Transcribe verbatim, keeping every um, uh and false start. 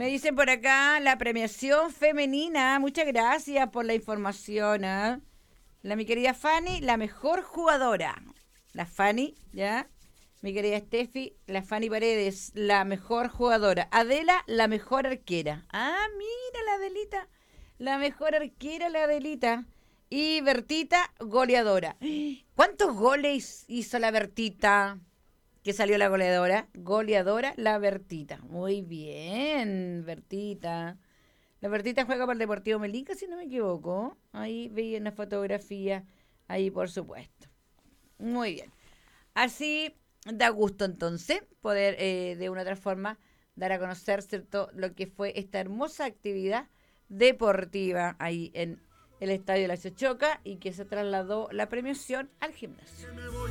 Me dicen por acá la premiación femenina. Muchas gracias por la información. ¿eh? La mi querida Fanny, la mejor jugadora. La Fanny, ¿ya? Mi querida Steffi, la Fanny Paredes, la mejor jugadora. Adela, la mejor arquera. Ah, mira la Adelita. La mejor arquera, la Adelita. Y Bertita, goleadora. ¿Cuántos goles hizo la Bertita? Que salió la goleadora. Goleadora, la Bertita. Muy bien, Bertita. La Bertita juega para el Deportivo Melica, si no me equivoco. Ahí veía una fotografía. Ahí, por supuesto. Muy bien. Así da gusto entonces poder eh, de una u otra forma dar a conocer, ¿cierto?, lo que fue esta hermosa actividad deportiva ahí en el Estadio La Chochoca y que se trasladó la premiación al gimnasio.